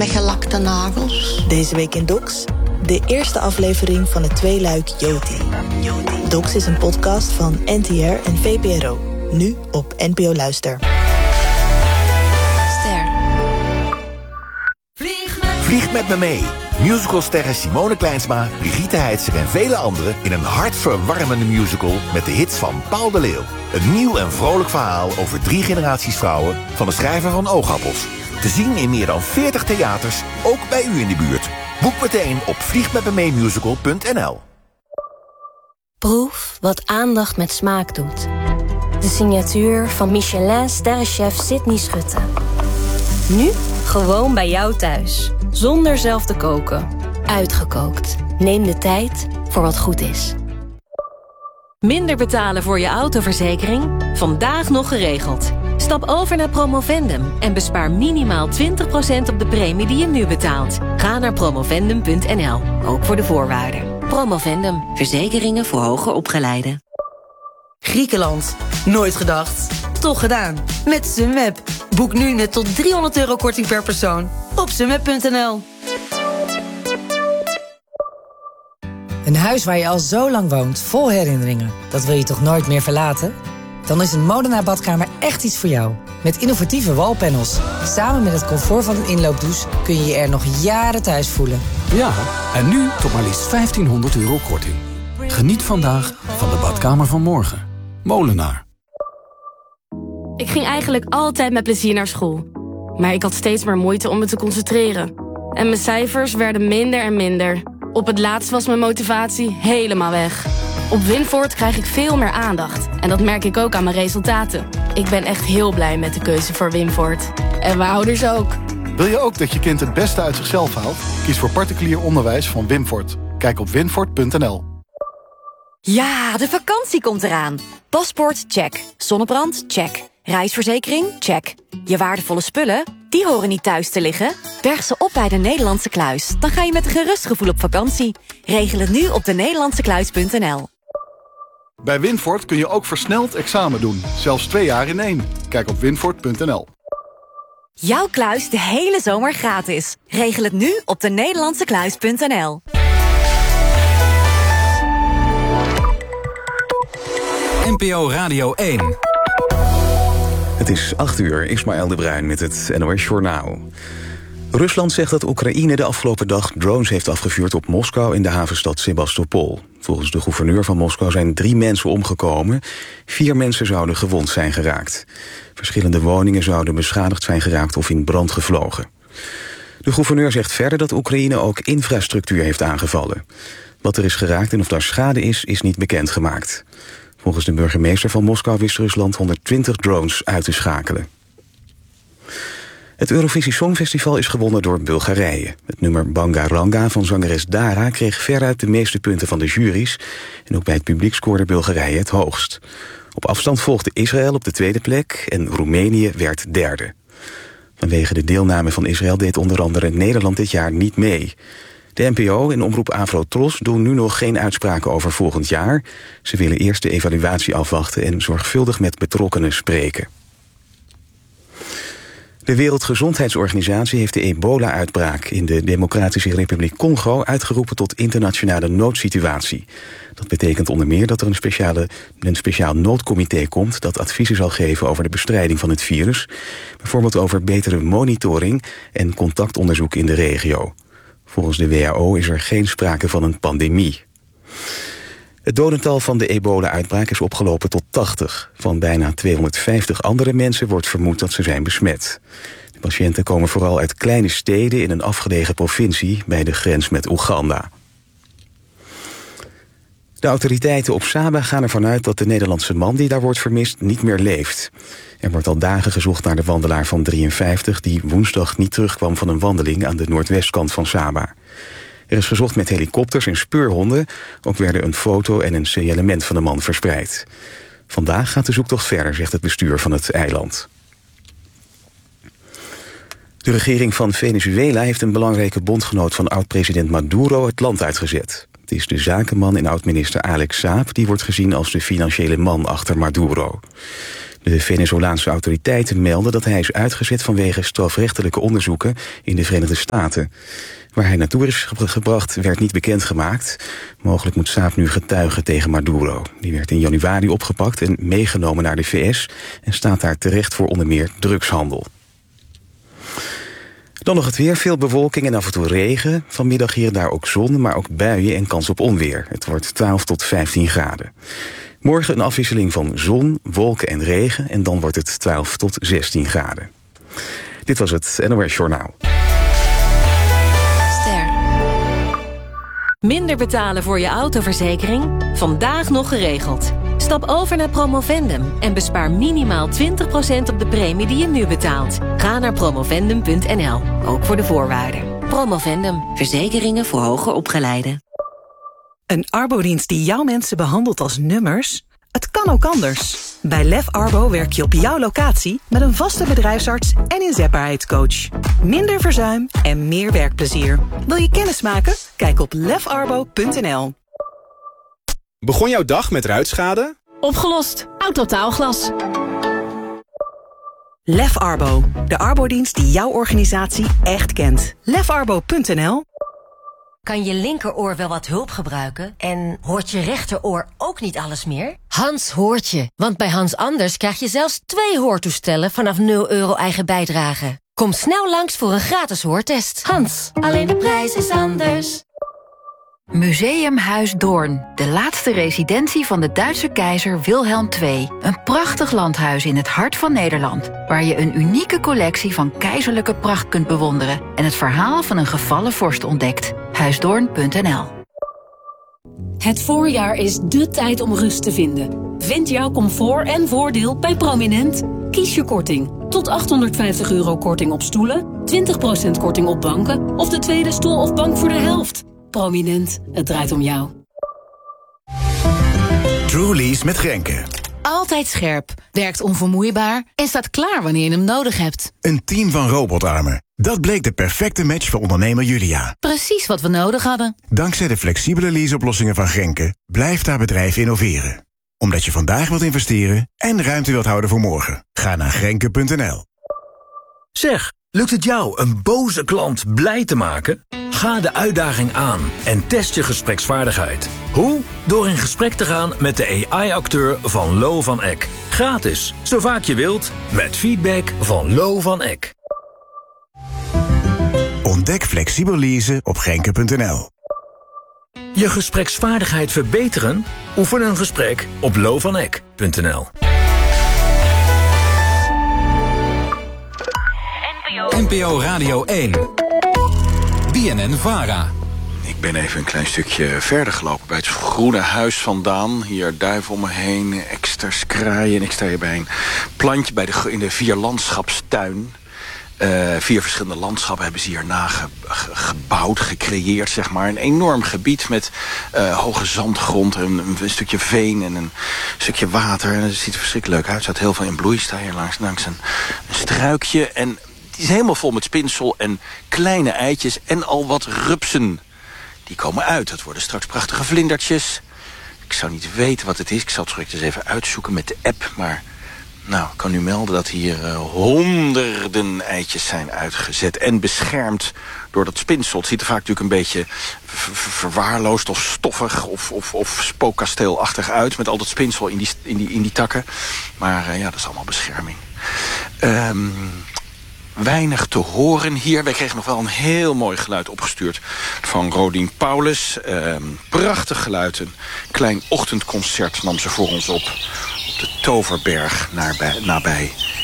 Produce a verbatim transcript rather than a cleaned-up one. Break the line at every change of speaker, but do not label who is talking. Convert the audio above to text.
met gelakte nagels.
Deze week in Docs, de eerste aflevering van het tweeluik Joti. Docs is een podcast van N T R en V P R O. Nu op N P O Luister.
Ster.
Vlieg met me mee. Musicalsterren Simone Kleinsma, Brigitte Heitzer en vele anderen in een hartverwarmende musical met de hits van Paul de Leeuw. Een nieuw en vrolijk verhaal over drie generaties vrouwen van de schrijver van Oogappels. Te zien in meer dan veertig theaters, ook bij u in de buurt. Boek meteen op vliegmetmemeemusical punt n l.
Proef wat aandacht met smaak doet. De signatuur van Michelin-sterrenchef Sydney Schutte. Nu gewoon bij jou thuis. Zonder zelf te koken. Uitgekookt. Neem de tijd voor wat goed is.
Minder betalen voor je autoverzekering? Vandaag nog geregeld. Stap over naar Promovendum en bespaar minimaal twintig procent op de premie die je nu betaalt. Ga naar promovendum punt n l, ook voor de voorwaarden. Promovendum, verzekeringen voor hoger opgeleiden.
Griekenland. Nooit gedacht. Toch gedaan. Met Sunweb. Boek nu met tot driehonderd euro korting per persoon op sunweb punt n l.
Een huis waar je al zo lang woont, vol herinneringen. Dat wil je toch nooit meer verlaten? Dan is een Molenaar badkamer echt iets voor jou. Met innovatieve wallpanels. Samen met het comfort van een inloopdouche kun je je er nog jaren thuis voelen.
Ja, en nu tot maar liefst vijftienhonderd euro korting. Geniet vandaag van de badkamer van morgen. Molenaar.
Ik ging eigenlijk altijd met plezier naar school. Maar ik had steeds meer moeite om me te concentreren. En mijn cijfers werden minder en minder. Op het laatst was mijn motivatie helemaal weg. Op Winvoort krijg ik veel meer aandacht. En dat merk ik ook aan mijn resultaten. Ik ben echt heel blij met de keuze voor Winvoort. En mijn ouders ook.
Wil je ook dat je kind het beste uit zichzelf haalt? Kies voor particulier onderwijs van Winvoort. Kijk op winvoort punt n l.
Ja, de vakantie komt eraan. Paspoort, check. Zonnebrand, check. Reisverzekering, check. Je waardevolle spullen, die horen niet thuis te liggen. Berg ze op bij de Nederlandse Kluis. Dan ga je met een gerust gevoel op vakantie. Regel het nu op de nederlandse kluis punt n l.
Bij Winvoort kun je ook versneld examen doen. Zelfs twee jaar in één. Kijk op winvoort punt n l.
Jouw kluis de hele zomer gratis. Regel het nu op de nederlandse kluis punt n l.
N P O Radio één.
Het is acht uur, Ismaël de Bruin met het N O S Journaal. Rusland zegt dat Oekraïne de afgelopen dag drones heeft afgevuurd op Moskou en de havenstad Sebastopol. Volgens de gouverneur van Moskou zijn drie mensen omgekomen. Vier mensen zouden gewond zijn geraakt. Verschillende woningen zouden beschadigd zijn geraakt of in brand gevlogen. De gouverneur zegt verder dat Oekraïne ook infrastructuur heeft aangevallen. Wat er is geraakt en of daar schade is, is niet bekendgemaakt. Volgens de burgemeester van Moskou wist Rusland honderdtwintig drones uit te schakelen. Het Eurovisie Songfestival is gewonnen door Bulgarije. Het nummer Bangaranga van zangeres Dara kreeg veruit de meeste punten van de juries. En ook bij het publiek scoorde Bulgarije het hoogst. Op afstand volgde Israël op de tweede plek en Roemenië werd derde. Vanwege de deelname van Israël deed onder andere Nederland dit jaar niet mee. De N P O en Omroep Afro-Tros doen nu nog geen uitspraken over volgend jaar. Ze willen eerst de evaluatie afwachten en zorgvuldig met betrokkenen spreken. De Wereldgezondheidsorganisatie heeft de ebola-uitbraak in de Democratische Republiek Congo uitgeroepen tot internationale noodsituatie. Dat betekent onder meer dat er een, speciale, een speciaal noodcomité komt dat adviezen zal geven over de bestrijding van het virus. Bijvoorbeeld over betere monitoring en contactonderzoek in de regio. Volgens de W H O is er geen sprake van een pandemie. Het dodental van de ebola-uitbraak is opgelopen tot tachtig. Van bijna tweehonderdvijftig andere mensen wordt vermoed dat ze zijn besmet. De patiënten komen vooral uit kleine steden in een afgelegen provincie bij de grens met Oeganda. De autoriteiten op Saba gaan ervan uit dat de Nederlandse man die daar wordt vermist niet meer leeft. Er wordt al dagen gezocht naar de wandelaar van drieënvijftig... die woensdag niet terugkwam van een wandeling aan de noordwestkant van Saba. Er is gezocht met helikopters en speurhonden. Ook werden een foto en een signalement van de man verspreid. Vandaag gaat de zoektocht verder, zegt het bestuur van het eiland. De regering van Venezuela heeft een belangrijke bondgenoot van oud-president Maduro het land uitgezet. Het is de zakenman en oud-minister Alex Saab die wordt gezien als de financiële man achter Maduro. De Venezolaanse autoriteiten melden dat hij is uitgezet vanwege strafrechtelijke onderzoeken in de Verenigde Staten. Waar hij naartoe is gebracht werd niet bekendgemaakt. Mogelijk moet Saab nu getuigen tegen Maduro. Die werd in januari opgepakt en meegenomen naar de V S en staat daar terecht voor onder meer drugshandel. Dan nog het weer, veel bewolking en af en toe regen. Vanmiddag hier en daar ook zon, maar ook buien en kans op onweer. Het wordt twaalf tot vijftien graden. Morgen een afwisseling van zon, wolken en regen en dan wordt het twaalf tot zestien graden. Dit was het N O S Journaal.
Minder betalen voor je autoverzekering? Vandaag nog geregeld. Stap over naar Promovendum en bespaar minimaal twintig procent op de premie die je nu betaalt. Ga naar promovendum punt n l, ook voor de voorwaarden. Promovendum, verzekeringen voor hoger opgeleiden.
Een arbodienst die jouw mensen behandelt als nummers? Het kan ook anders. Bij Lef Arbo werk je op jouw locatie met een vaste bedrijfsarts en inzetbaarheidscoach. Minder verzuim en meer werkplezier. Wil je kennis maken? Kijk op lef arbo punt n l.
Begon jouw dag met ruitschade?
Opgelost. Autotaalglas.
Lef Arbo, de arbodienst die jouw organisatie echt kent. lef arbo punt n l.
Kan je linkeroor wel wat hulp gebruiken? En hoort je rechteroor ook niet alles meer? Hans hoort je, want bij Hans Anders krijg je zelfs twee hoortoestellen vanaf nul euro eigen bijdrage. Kom snel langs voor een gratis hoortest. Hans, alleen de prijs is anders.
Museumhuis Doorn, de laatste residentie van de Duitse keizer Wilhelm de Tweede. Een prachtig landhuis in het hart van Nederland, waar je een unieke collectie van keizerlijke pracht kunt bewonderen en het verhaal van een gevallen vorst ontdekt. huisdoorn punt n l.
Het voorjaar is dé tijd om rust te vinden. Vind jouw comfort en voordeel bij Prominent. Kies je korting. Tot achthonderdvijftig euro korting op stoelen, twintig procent korting op banken of de tweede stoel of bank voor de helft. Prominent, het draait om jou.
Truly's met Grenke.
Altijd scherp, werkt onvermoeibaar en staat klaar wanneer je hem nodig hebt.
Een team van robotarmen. Dat bleek de perfecte match voor ondernemer Julia.
Precies wat we nodig hadden.
Dankzij de flexibele leaseoplossingen van Grenke blijft haar bedrijf innoveren. Omdat je vandaag wilt investeren en ruimte wilt houden voor morgen. Ga naar grenke punt n l.
Zeg, lukt het jou een boze klant blij te maken? Ga de uitdaging aan en test je gespreksvaardigheid. Hoe? Door in gesprek te gaan met de A I-acteur van Lo van Eck. Gratis, zo vaak je wilt, met feedback van Lo van Eck.
Ontdek flexibel leasen op grenke punt n l.
Je gespreksvaardigheid verbeteren? Oefen een gesprek op lo van eck punt n l.
N P O Radio één. B N N-Vara.
Ik ben even een klein stukje verder gelopen bij het Groene Huis vandaan. Hier duiven om me heen, eksters, kraaien. En ik sta hier bij een plantje bij de, in de Vierlandschapstuin. Uh, vier verschillende landschappen hebben ze hier nagebouwd, gecreëerd, zeg maar. Een enorm gebied met uh, hoge zandgrond, een, een stukje veen en een stukje water. En het ziet er verschrikkelijk leuk uit. Er staat heel veel in bloei. Sta hier langs, langs een, een struikje. En het is helemaal vol met spinsel en kleine eitjes en al wat rupsen. Die komen uit. Dat worden straks prachtige vlindertjes. Ik zou niet weten wat het is. Ik zal het straks eens even uitzoeken met de app, maar... Nou, ik kan u melden dat hier uh, honderden eitjes zijn uitgezet en beschermd door dat spinsel. Het ziet er vaak natuurlijk een beetje verwaarloosd of stoffig of, of, of spookkasteelachtig uit met al dat spinsel in die, in die, in die takken. Maar uh, ja, dat is allemaal bescherming. Um, weinig te horen hier. Wij kregen nog wel een heel mooi geluid opgestuurd van Rodien Paulus. Um, prachtig geluid. Een klein ochtendconcert nam ze voor ons op. De Toverberg nabij, nabij